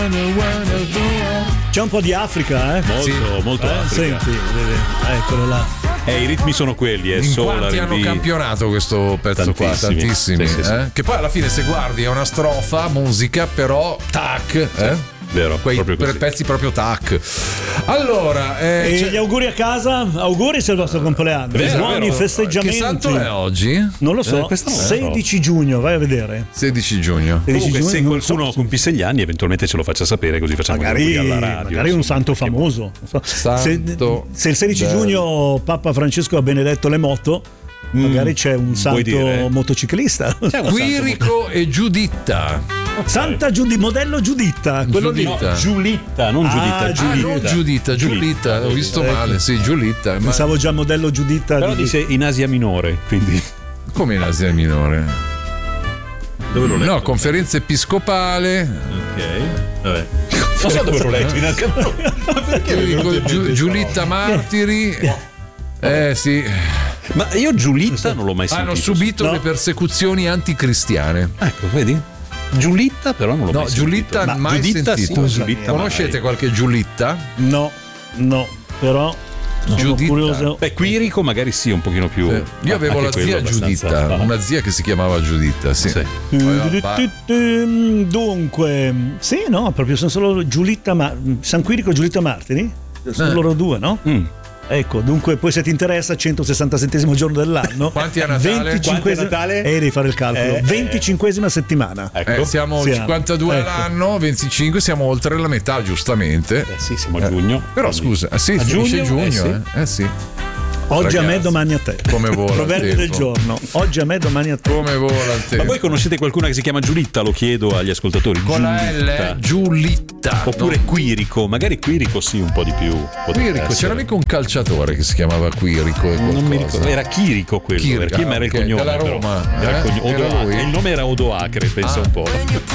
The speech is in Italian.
C'è un po' di Africa, eh? Molto Africa. Senti, eccolo là. I ritmi sono quelli, In solo quanti hanno campionato questo pezzo qua? Tantissimi. Sì. Che poi alla fine, se guardi, è una strofa, musica, però tac, Vero, quei proprio così. pezzi proprio tac. Allora, E gli auguri a casa, auguri se è il vostro compleanno. Buoni festeggiamenti. che santo è oggi? Non lo so, questo non lo so. 16 giugno, vai a vedere. 16 giugno. 16 Comunque, se non qualcuno so. compisse gli anni, eventualmente ce lo faccia sapere, così facciamo gli auguri alla radio. Magari un santo famoso. Non so. Santo Se il 16 giugno Papa Francesco ha benedetto le moto, magari c'è un santo dire? motociclista. Quirico e Giuditta. Santa modello Giuditta, quello lì. Giuditta. No, Giulitta, non Giuditta. Non Giuditta, ho visto male, sì, Giulitta. Ma Pensavo già modello Giuditta. Però dice in Asia Minore, quindi come in Asia Minore? dove lo leggo? No, conferenza episcopale. Ok, vabbè. Non so dove lo leggo in Asia Minore. Ma perché? Giulitta Martiri. Sì. Ma io Giulitta non l'ho mai sentito. Hanno subito No. le persecuzioni anticristiane. Ecco, vedi? Giulitta però non l'ho mai sentito. Giulitta Ma mai Giuditta sentito. sì, Giulitta Conoscete mai. qualche Giulitta? No, però sono Giuditta. curioso. Beh, Quirico magari sì, un pochino più. Io avevo anche la quello zia abbastanza- Giuditta, una zia che si chiamava Giuditta, sì. Sì. Dunque, sì, no, proprio sono solo Giulitta San Quirico e Giulitta Martiri. Sono loro due, no? Ecco, dunque poi se ti interessa 167esimo giorno dell'anno. Quanti a Natale? 25esimo Natale? devi fare il calcolo. 25esima settimana. Ecco. Siamo Sì, 52 ecco. all'anno, 25, siamo oltre la metà, giustamente. Sì, siamo a giugno. Però scusa, sì, A finisce giugno? giugno, Eh sì. Oggi a me, Ragazzi, domani a te. come vola il Proverbio tempo. del giorno. Oggi a me, domani a te. Come vola il Ma tempo. voi conoscete qualcuna che si chiama Giulitta? Lo chiedo agli ascoltatori. Con la Giulitta. L, Giulitta. Oppure No, Quirico, magari Quirico sì, un po' di più. potrebbe Quirico, essere. c'era mica un calciatore che si chiamava Quirico e Non mi qualcosa. ricordo, era Chirico quello. Chirico, Chi era il ok, cognome? della però. Roma, Era il era Odoacre. lui? Il nome era Odoacre, pensa un po'.